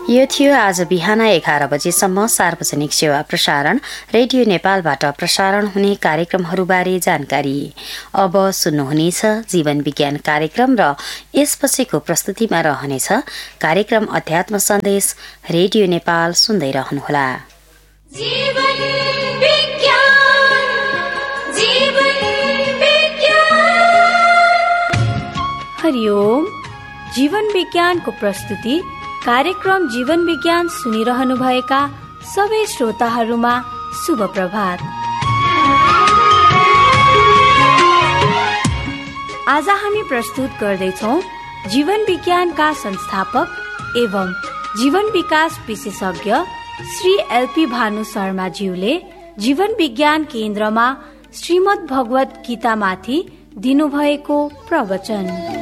यो थियो आज बिहान 11 बजेसम्म सार्वजनिक सेवा प्रसारण रेडियो नेपालबाट प्रसारण हुने कार्यक्रमहरूबारे जानकारी। अब सुन्नुहुनेछ जीवन विज्ञान कार्यक्रम र यसपछिको प्रस्तुतिमा रहनेछ कार्यक्रम अध्यात्म सन्देश। रेडियो नेपाल सुन्दै रहनुहोला। हरिओम। जीवन विज्ञानको प्रस्तुति कार्यक्रम जीवन विज्ञान सुनिरहनुभएका सबै श्रोताहरूमा शुभ प्रभात। आज हामी प्रस्तुत गर्दैछौँ जीवन विज्ञानका संस्थापक एवं जीवन विकास विशेषज्ञ श्री एलपी भानु शर्माज्यूले जीवन विज्ञान केन्द्रमा श्रीमद् भगवत गीतामाथि दिनुभएको प्रवचन।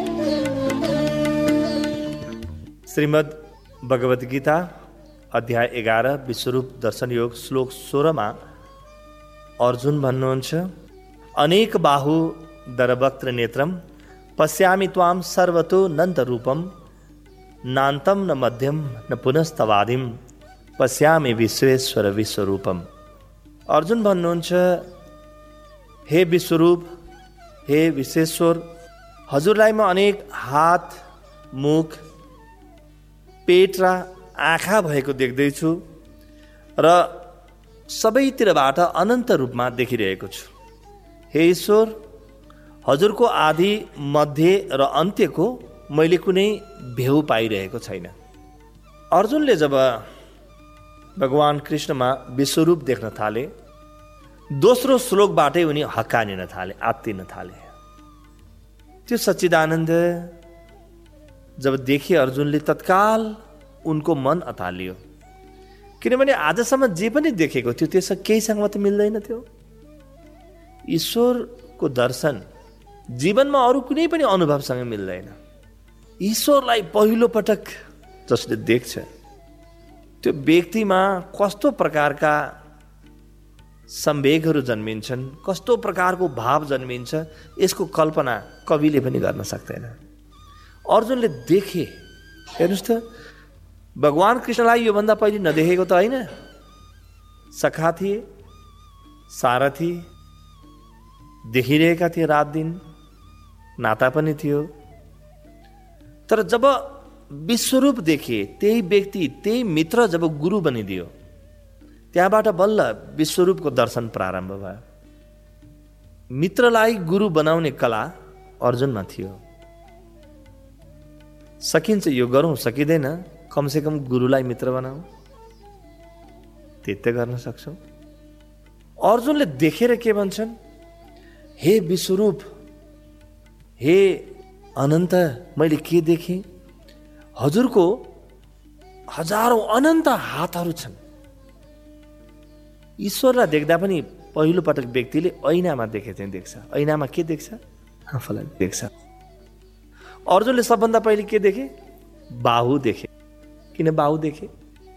श्रीमद् भगवत गीता अध्याय 11 विश्वरूप दर्शन योग श्लोक 16 मा अर्जुन भन्नुहुन्छ, अनेक बाहु दरवक्त्र नेत्रम पश्यामि त्वाम सर्वतो नन्त रूपम नान्तम न मध्यम न पुनस्तवादिम पश्यामि विश्वेश्वर विश्वरूपम। अर्जुन भन्नुहुन्छ, हे विश्वरूप, हे विश्वेश्वर, हजुरलाई म अनेक हात, मुख, पेट र आँखा भएको देख्दैछु र सबैतिरबाट अनन्त रूपमा देखिरहेको छु। हे ईश्वर, हजुरको आदि, मध्य र अन्त्यको मैले कुनै भेउ पाइरहेको छैन। अर्जुनले जब भगवान कृष्णमा विश्वरूप देख्न थाले, दोस्रो श्लोकबाटै उनी हक्कानिन थाले, आत्तिन थाले। त्यो सच्चिदानन्द जब देखे अर्जुनले, तत्काल उनको मन अतालियो, किनभने आजसम्म जे पनि देखेको थियो त्यसमा केहीसँग त मिल्दैन थियो। ईश्वरको दर्शन जीवनमा अरू कुनै पनि अनुभवसँग मिल्दैन। ईश्वरलाई पहिलो पटक जसले देख्छ त्यो व्यक्तिमा कस्तो प्रकारका संवेगहरू जन्मिन्छन्, कस्तो प्रकारको भाव जन्मिन्छ, यसको कल्पना कविले पनि गर्न सक्दैन। अर्जुनले देखे। हेर्नुहोस् त, भगवान कृष्णलाई योभन्दा पहिले नदेखेको त होइन। सखा थिए, सारथी, देखिरहेका थिए रात दिन, नाता पनि थियो। तर जब विश्वरूप देखे, त्यही व्यक्ति, त्यही मित्र जब गुरु बनिदियो, त्यहाँबाट बल्ल विश्वरूपको दर्शन प्रारम्भ भयो। मित्रलाई गुरु बनाउने कला अर्जुनमा थियो। सकिन्छ यो गरौँ, सकिँदैन, कमसेकम गुरुलाई मित्र बनाऊ, त्यति गर्न सक्छौ। अर्जुनले देखेर के भन्छन्, हे विश्वरूप, हे अनन्त, मैले के देखेँ? हजुरको हजारौं अनन्त हातहरू छन्। ईश्वरलाई देख्दा पनि पहिलो पटक व्यक्तिले ऐनामा देखे चाहिँ देख्छ। ऐनामा के देख्छ? आफूलाई देख्छ। अर्जुनले सबभन्दा पहिले के देखे? बाहु देखे। किन बाहु देखे?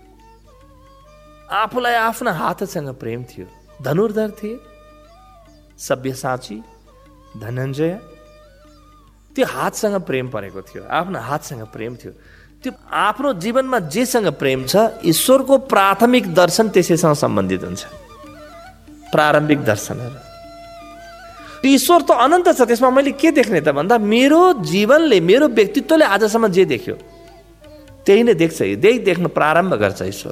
आफूलाई आफ्ना हातसँग प्रेम थियो। धनुर्धर थिए, सव्यसाची, धनञ्जय, त्यो हातसँग प्रेम परेको थियो, आफ्नो हातसँग प्रेम थियो। त्यो आफ्नो जीवनमा जेसँग प्रेम छ, ईश्वरको प्राथमिक दर्शन त्यसैसँग सम्बन्धित हुन्छ। प्रारम्भिक दर्शनहरू। ईश्वर त अनन्त छ, त्यसमा मैले के देख्ने त भन्दा मेरो जीवनले, मेरो व्यक्तित्वले आजसम्म जे देख्यो त्यही नै देख्छ। त्यही देख्न प्रारम्भ गर्छ ईश्वर।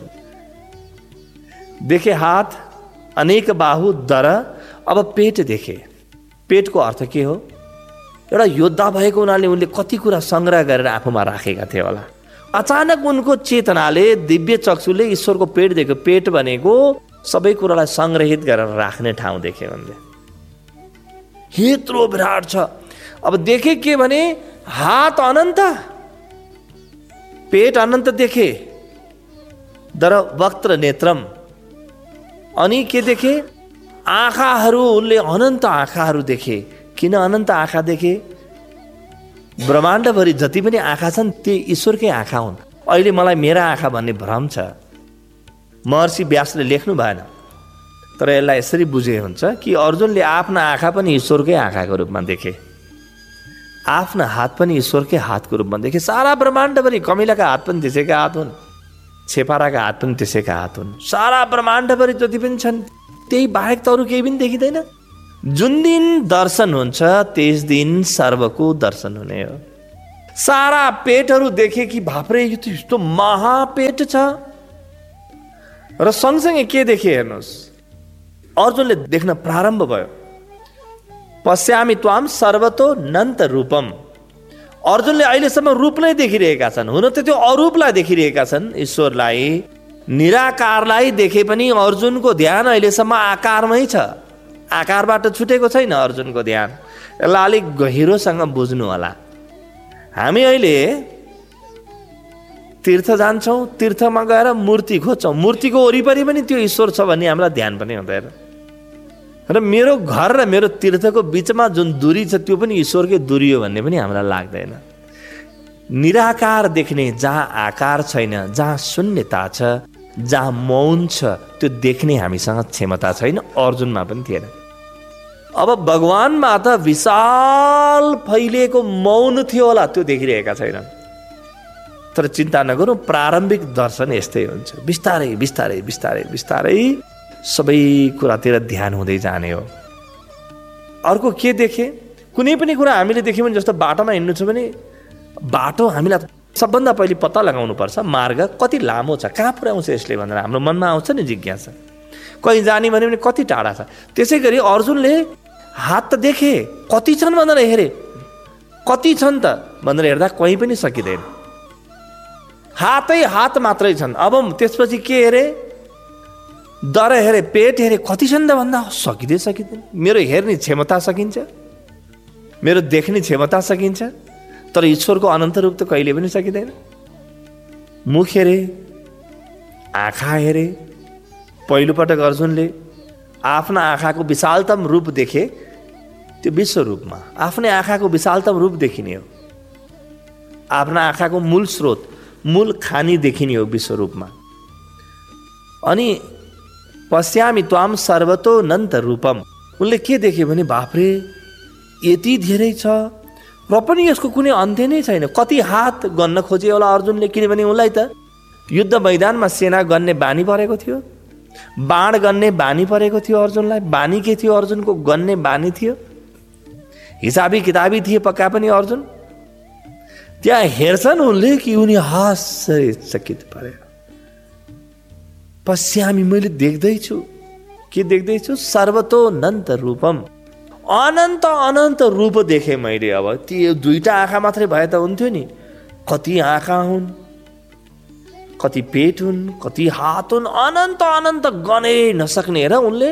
देखे हात, अनेक बाहु, दर, अब पेट देखे। पेटको अर्थ के हो? एउटा योद्धा भएको हुनाले उनले कति कुरा सङ्ग्रह गरेर आफूमा राखेका थिए होला। अचानक उनको चेतनाले, दिव्य चक्षुले ईश्वरको पेट देख्यो। पेट भनेको सबै कुरालाई सङ्ग्रहित गरेर राख्ने ठाउँ देखे उनले। यत्रो विराट छ। अब देखे के भने हात अनन्त, पेट अनन्त देखे, दर वक्त्र नेत्रम, अनि के देखे? आँखाहरू, उनले अनन्त आँखाहरू देखे। किन अनन्त आँखा देखे? ब्रह्माण्डभरि जति पनि आँखा छन् त्यो ईश्वरकै आँखा हुन्। अहिले मलाई मेरा आँखा भन्ने भ्रम छ। महर्षि व्यासले लेख्नु भएन, तर यसलाई यसरी बुझे हुन्छ कि अर्जुनले आफ्ना आँखा पनि ईश्वरकै आँखाको रूपमा देखे, आफ्ना हात पनि ईश्वरकै हातको रूपमा देखे। सारा ब्रह्माण्डभरि कमिलाका हात पनि त्यसैका हात हुन्। छेपाराका हात पनि त्यसैका हात हुन्। सारा ब्रह्माण्डभरि जति पनि छन् त्यही बाहेक त अरू केही पनि देखिँदैन। जुन दिन दर्शन हुन्छ त्यस दिन सर्वको दर्शन हुने हो। सारा पेटहरू देखे कि बाफ्रे यो त यस्तो महापेट छ। र सँगसँगै के देखे हेर्नुहोस्, अर्जुनले देख्न प्रारम्भ भयो। पश्यामि त्वाम सर्वतो नन्त रूपम। अर्जुनले अहिलेसम्म रूप नै देखिरहेका छन्। हुन त त्यो अरूपलाई देखिरहेका छन्, ईश्वरलाई, निराकारलाई देखे पनि अर्जुनको ध्यान अहिलेसम्म आकारमै छ। आकारबाट छुटेको छैन अर्जुनको ध्यान। यसलाई अलिक गहिरोसँग बुझ्नु होला। हामी अहिले तीर्थ जान्छौँ, तीर्थमा गएर मूर्ति खोज्छौँ, मूर्तिको वरिपरि पनि त्यो ईश्वर छ भन्ने हामीलाई ध्यान पनि हुँदैन। र मेरो घर र मेरो तीर्थको बिचमा जुन दूरी छ त्यो पनि ईश्वरकै दूरी हो भन्ने पनि हामीलाई लाग्दैन। निराकार देख्ने, जहाँ आकार छैन, जहाँ शून्यता छ, जहाँ मौन छ, त्यो देख्ने हामीसँग क्षमता छैन। अर्जुनमा पनि थिएन। अब भगवानमा त विशाल फैलिएको मौन थियो होला, त्यो देखिरहेका छैनन्। तर चिन्ता नगरौँ, प्रारम्भिक दर्शन यस्तै हुन्छ। बिस्तारै बिस्तारै बिस्तारै बिस्तारै सबै कुरातिर ध्यान हुँदै जाने हो। अर्को के देखे, कुनै पनि कुरा हामीले देख्यौँ भने, जस्तो बाटोमा हिँड्नु छ भने बाटो हामीलाई सबभन्दा पहिले पत्ता लगाउनु पर्छ, मार्ग कति लामो छ, कहाँ पुर्याउँछ यसले भनेर हाम्रो मनमा आउँछ नि जिज्ञासा। कहीँ जाने भने पनि कति टाढा छ। त्यसै गरी अर्जुनले हात त देखे, कति छन् भनेर हेरे, कति छन् त भनेर हेर्दा कहीँ पनि सकिँदैन। हातै हात मात्रै छन्। अब त्यसपछि के हेरे, दर हेरे, पेट हेरे, कति छन् त भन्दा सकिँदै सकिँदैन। मेरो हेर्ने क्षमता सकिन्छ, मेरो देख्ने क्षमता सकिन्छ, तर ईश्वरको अनन्त रूप त कहिले पनि सकिँदैन। मुख हेरे, आँखा हेरे। पहिलोपटक अर्जुनले आफ्ना आँखाको विशालतम रूप देखे, त्यो विश्वरूपमा आफ्नै आँखाको विशालतम रूप देखिने हो। आफ्ना आँखाको मूल स्रोत, मूल खानी देखिने हो विश्वरूपमा। अनि पश्यामि त्वाम सर्वतो नन्त रूपम। उनले के देख्यो भने बाफ्रे यति धेरै छ र पनि यसको कुनै अन्त्य नै छैन। कति हात गन्न खोजे होला अर्जुनले, किनभने उनलाई त युद्ध मैदानमा सेना गन्ने बानी परेको थियो, बाण गन्ने बानी परेको थियो अर्जुनलाई। बानी के थियो अर्जुनको? गन्ने बानी थियो। हिसाबी किताबी थिए पक्का पनि अर्जुन। त्यहाँ हेर्छन् उनले कि उनी आश्चर्यचकित परे। पश्यामी, मैले देख्दैछु। के देख्दैछु? सर्वतो नन्त रूपम। अनन्त अनन्त रूप देखेँ मैले। अब त्यो दुईटा आँखा मात्रै भए त हुन्थ्यो नि। कति आँखा हुन्, कति पेट हुन्, कति हात हुन्, अनन्त अनन्त गनै नसक्ने। र उनले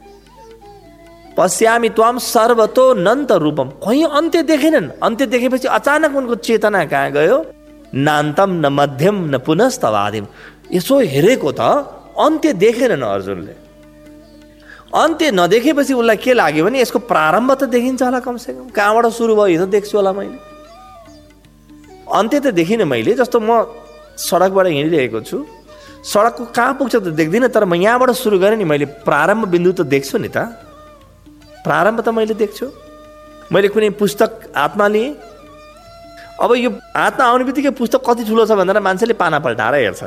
पश्यामी त्वाम सर्वतो नन्त रूपम, कहीँ अन्त्य देखेनन्। अन्त्य देखेपछि अचानक उनको चेतना कहाँ गयो? नान्तम न मध्यम न पुनस्तवादिम। यसो हेरेको त अन्त्य देखेनन् अर्जुनले। अन्त्य नदेखेपछि उसलाई के लाग्यो भने यसको प्रारम्भ त देखिन्छ होला, कमसेकम कहाँबाट सुरु भयो यो त देख्छु होला मैले। अन्त्य त देखिनँ मैले। जस्तो म सडकबाट हिँडिरहेको छु, सडकको कहाँ पुग्छ त देख्दिनँ, तर म यहाँबाट सुरु गरेँ नि, मैले प्रारम्भ बिन्दु त देख्छु नि त। प्रारम्भ त मैले देख्छु। मैले कुनै पुस्तक हातमा लिएँ, अब यो हातमा आउने बित्तिकै पुस्तक कति ठुलो छ भनेर मान्छेले पाना पल्टाएर हेर्छ।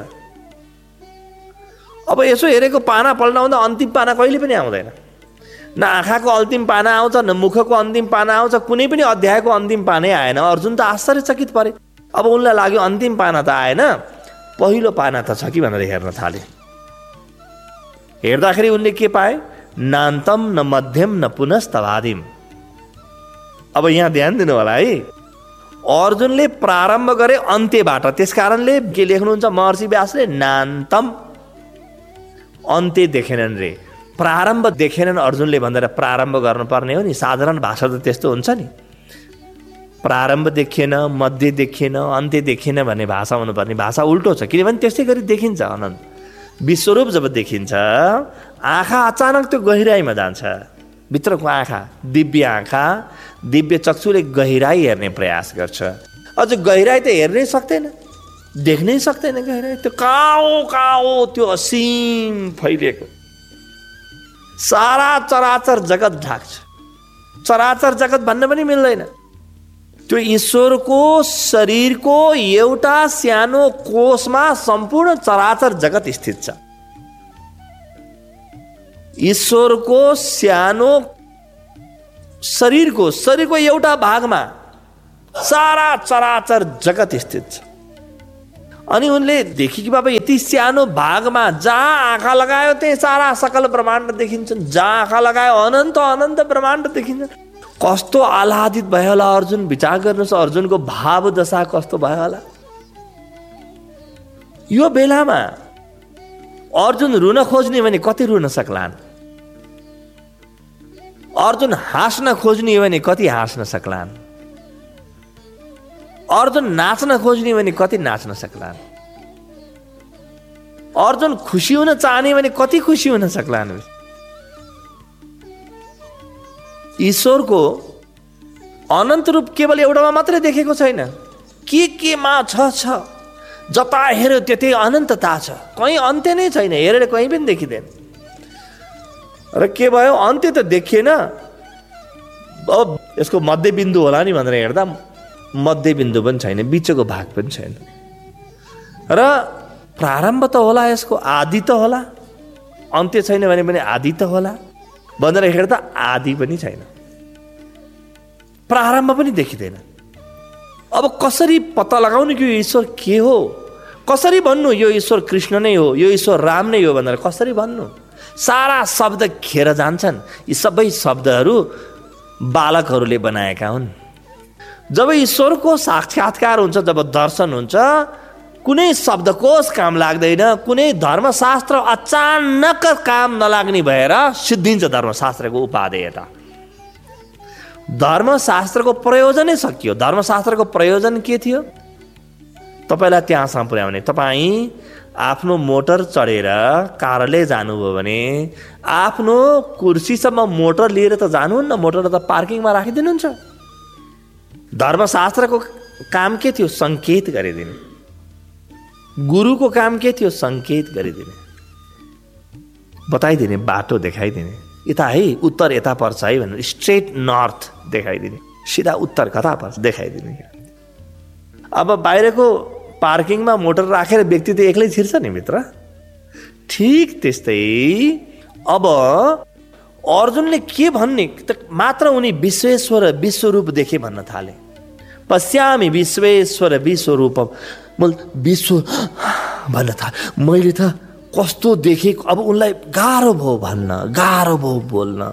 अब यसो हेरेको पाना पल्टाउँदा अन्तिम पाना कहिले पनि आउँदैन। न आँखाको अन्तिम पाना आउँछ, न मुखको अन्तिम पाना आउँछ, कुनै पनि अध्यायको अन्तिम पानै आएन। अर्जुन त आश्चर्यचकित परे। अब उनलाई लाग्यो अन्तिम पाना त आएन, पहिलो पाना त छ कि भनेर हेर्न थाले। हेर्दाखेरि उनले के पाए? नान्तम न मध्यम न पुनस्तवादिम। अब यहाँ ध्यान दिनु होला है। अर्जुनले प्रारम्भ गरे अन्त्यबाट, त्यसकारणले के लेख्नुहुन्छ महर्षि व्यासले? नान्तम, अन्त्य देखेनन् रे, प्रारम्भ देखेनन् अर्जुनले भनेर प्रारम्भ गर्नुपर्ने हो नि। साधारण भाषा त त्यस्तो हुन्छ नि। प्रारम्भ देखिएन, मध्य देखिएन, अन्त्य देखिएन भन्ने भाषा हुनुपर्ने। भाषा उल्टो छ, किनभने त्यस्तै गरी देखिन्छ अनन्त विश्वरूप। जब देखिन्छ आँखा अचानक त्यो गहिराइमा जान्छ। भित्रको आँखा, दिव्य आँखा, दिव्य चक्षुले गहिराई हेर्ने प्रयास गर्छ। अझ गहिराई त हेर्नै सक्दैन, देख्नै सक्दैन गहिराई। त्यो कहाँ हो त्यो असीम फैलिएको सारा चराचर जगत ढाक्छ। चराचर जगत भन्न पनि मिल्दैन। त्यो ईश्वरको शरीरको एउटा सानो कोषमा सम्पूर्ण चराचर जगत स्थित छ। ईश्वरको सानो शरीरको एउटा भागमा सारा चराचर जगत स्थित छ। अनि उनले देखे कि बाबा यति सानो भागमा जहाँ आँखा लगायो त्यही सारा सकल ब्रह्माण्ड देखिन्छन्, जहाँ आँखा लगायो अनन्त अनन्त ब्रह्माण्ड देखिन्छ। कस्तो आह्लादित भयो होला अर्जुन, विचार गर्नुहोस् अर्जुनको भाव दशा कस्तो भयो होला। यो बेलामा अर्जुन रुन खोज्ने भने कति रुन सक्लान्, अर्जुन हाँस्न खोज्ने भने कति हाँस्न सक्लान्, अर्जुन नाच्न खोज्ने भने कति नाच्न सक्लान्, अर्जुन खुसी हुन चाहने भने कति खुसी हुन सक्लान्। ईश्वरको अनन्त रूप केवल एउटामा मात्रै देखेको छैन, केमा छ, जता हेऱ्यो त्यतै अनन्तता छ, कहीँ अन्त्य नै छैन, हेरेर कहीँ पनि देखिँदैन। र के भयो, अन्त्य त देखिएन, अब यसको मध्यबिन्दु होला नि भनेर हेर्दा मध्यबिन्दु पनि छैन, बिचको भाग पनि छैन। र प्रारम्भ त होला, यसको आदि त होला, अन्त्य छैन भने पनि आदि त होला भनेर हेर्दा आदि पनि छैन, प्रारम्भ पनि देखिँदैन। अब कसरी पत्ता लगाउनु कि यो ईश्वर के हो, कसरी भन्नु यो ईश्वर कृष्ण नै हो, यो ईश्वर राम नै हो भनेर कसरी भन्नु? सारा शब्द खेर जान्छन्। यी सबै शब्दहरू बालकहरूले बनाएका हुन्। जब ईश्वरको साक्षात्कार हुन्छ, जब दर्शन हुन्छ, कुनै शब्दकोश काम लाग्दैन, कुनै धर्मशास्त्र अचानक काम नलाग्ने भएर सिद्धिन्छ धर्मशास्त्रको उपादेयता। धर्मशास्त्रको प्रयोजनै सकियो। धर्मशास्त्रको प्रयोजन के थियो? तपाईँलाई त्यहाँसम्म पुर्याउने। तपाईँ आफ्नो मोटर चढेर कार्यालय जानुभयो भने आफ्नो कुर्सीसम्म मोटर लिएर त जानुहुन्न, मोटर त पार्किङमा राखिदिनुहुन्छ। धर्मशास्त्रको काम के थियो? सङ्केत गरिदिने। गुरुको काम के थियो? सङ्केत गरिदिने, बताइदिने, बाटो देखाइदिने। यता है, उत्तर यता पर्छ है भनेर स्ट्रेट नर्थ देखाइदिने, सिधा उत्तर कता पर्छ देखाइदिने। अब बाहिरको पार्किङमा मोटर राखेर व्यक्ति त एक्लै छिर्छ नि भित्र। ठिक त्यस्तै अब अर्जुनले के भन्ने त मात्र उनी विश्वेश्वर विश्वरूप देखे भन्न थाले। पश्यामि विश्वेश्वर विश्वरूपम, विश्व भन्न थाले। मैले त कस्तो देखेको, अब उनलाई गाह्रो भयो भन्न, गाह्रो भयो बोल्न।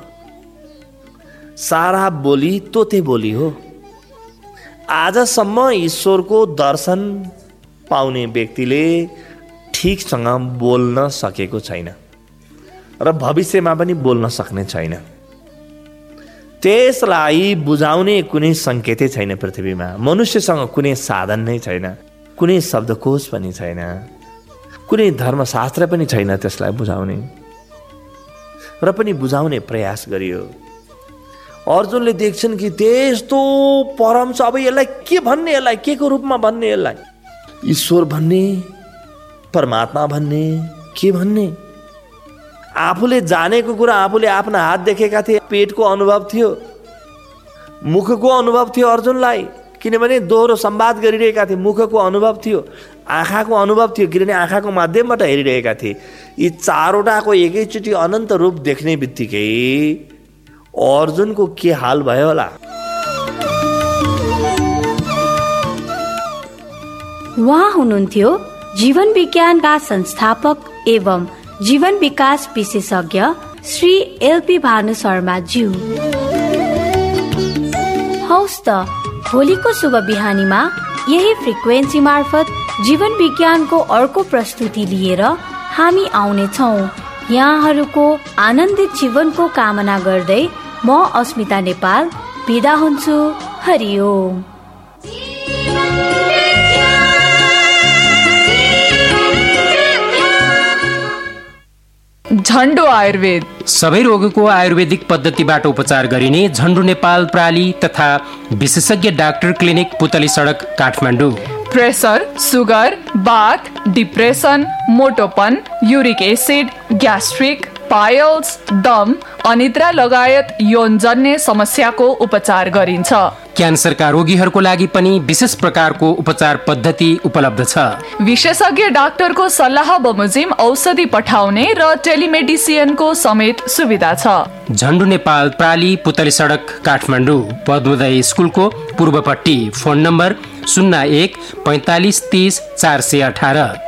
सारा बोली तोते बोली हो। आजसम्म ईश्वरको दर्शन पाउने व्यक्तिले ठिकसँग बोल्न सकेको छैन र भविष्यमा पनि बोल्न सक्ने छैन। त्यसलाई बुझाउने कुनै सङ्केतै छैन पृथ्वीमा। मनुष्यसँग कुनै साधन नै छैन, कुनै शब्दकोश पनि छैन, कुनै धर्मशास्त्र पनि छैन त्यसलाई बुझाउने। र पनि बुझाउने प्रयास गरियो। अर्जुनले देख्छन् कि त्यस्तो परम छ। अब यसलाई के भन्ने, यसलाई के को रूपमा भन्ने, यसलाई ईश्वर भन्ने, परमात्मा भन्ने, के भन्ने? आफूले जानेको कुरा आफूले आफ्ना हात देखेका थिए, पेटको अनुभव थियो, मुखको अनुभव थियो अर्जुनलाई, किनभने दोहोरो संवाद गरिरहेका थिए। मुखको अनुभव थियो, आँखाको अनुभव थियो, किनभने आँखाको माध्यमबाट हेरिरहेका थिए। यी चारवटाको एकैचोटि अनन्त रूप देख्ने बित्तिकै अर्जुनको के हाल भयो होला? उहाँ हुनुहुन्थ्यो जीवन विज्ञानका संस्थापक एवं जीवन विकास विशेषज्ञ श्री एलपी भानु शर्मा ज्यू। हौस् त भोलिको शुभ बिहानीमा यही फ्रिक्वेन्सी मार्फत जीवन विज्ञानको अर्को प्रस्तुति लिएर हामी आउनेछौँ। यहाँहरूको आनन्दित जीवनको कामना गर्दै म अस्मिता नेपाल बिदा हुन्छु। हरिओम। झन्डु आयुर्वेद सबै रोगको आयुर्वेदिक पद्धतिबाट उपचार गरिने झन्डु नेपाल प्राली तथा विशेषज्ञ डाक्टर क्लिनिक पुतली सडक काठमाडौँ। प्रेसर, सुगर, बाथ, depression, मोटोपन, uric acid, gastric, piles, दम, अनिद्रा लगायत यौनजन्य समस्याको उपचार गरिन्छ। क्यान्सरका रोगीहरूको लागि पनि विशेष प्रकारको उपचार पद्धति उपलब्ध छ। विशेषज्ञ डाक्टरको सल्लाह बमोजिम औषधि पठाउने र टेलिमेडिसिनको समेत सुविधा छ। झन्डु नेपाल प्राली पुतली सडक काठमाडौँ, पद्मोदय स्कुलको पूर्वपट्टि। Phone number 01 45 30 418।